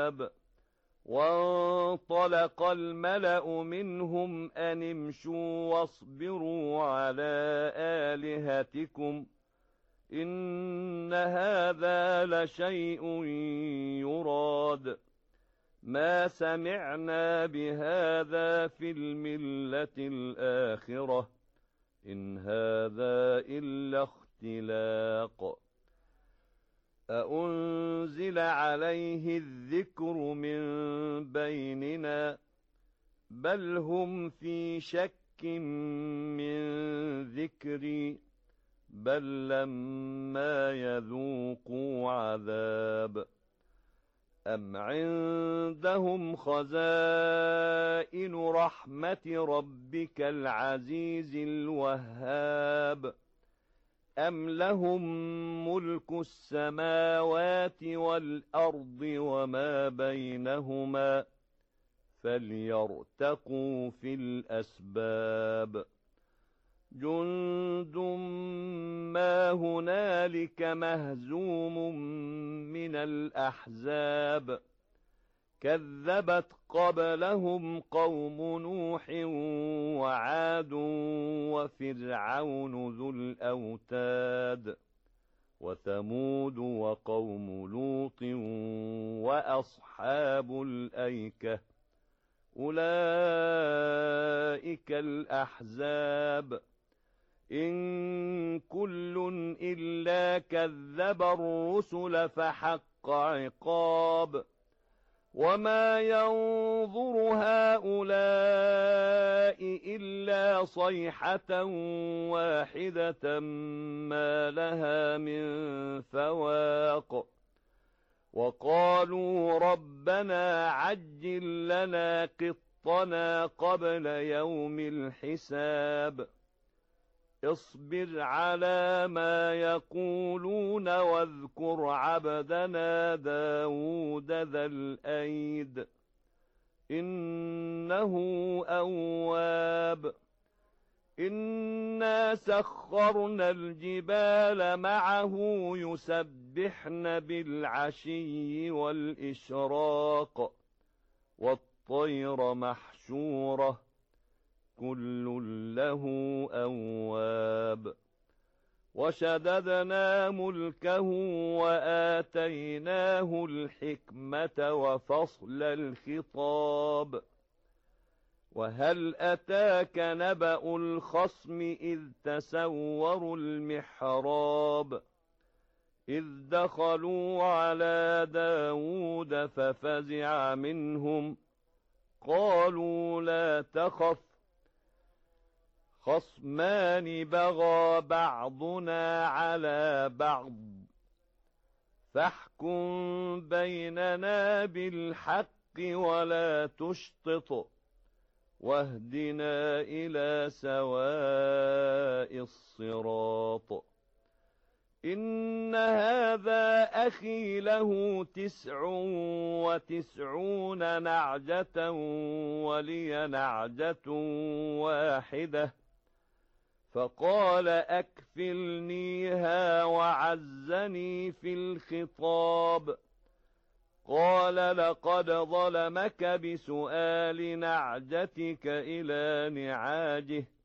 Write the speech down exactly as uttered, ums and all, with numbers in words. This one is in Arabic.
وانطلق الملأ منهم أن امشوا واصبروا على آلهتكم إن هذا لشيء يراد ما سمعنا بهذا في الملة الآخرة إن هذا إلا اختلاق أأنزل عليه الذكر من بيننا بل هم في شك من ذكري بل لما يذوقوا عذاب أم عندهم خزائن رحمة ربك العزيز الوهاب أم لهم ملك السماوات والأرض وما بينهما فليرتقوا في الأسباب جند ما هنالك مهزوم من الأحزاب كذبت قبلهم قوم نوح وعاد وفرعون ذو الأوتاد وثمود وقوم لوط وأصحاب الأيكة أولئك الأحزاب إن كل إلا كذب الرسل فحق عقاب وما ينظر هؤلاء إلا صيحة واحدة ما لها من فواق وقالوا ربنا عجل لنا قطنا قبل يوم الحساب اصبر على ما يقولون واذكر عبدنا داود ذا الأيد إنه أواب إنا سخرنا الجبال معه يسبحن بالعشي والإشراق والطير محشورة كل له أواب وشددنا ملكه وآتيناه الحكمة وفصل الخطاب وهل أتاك نبأ الخصم إذ تسوروا المحراب إذ دخلوا على داود ففزع منهم قالوا لا تخف خصمان بغى بعضنا على بعض فاحكم بيننا بالحق ولا تشطط واهدنا إلى سواء الصراط إن هذا أخي له تسع وتسعون نعجة ولي نعجة واحدة فقال أكفلنيها وعزني في الخطاب قال لقد ظلمك بسؤال نعجتك إلى نعاجه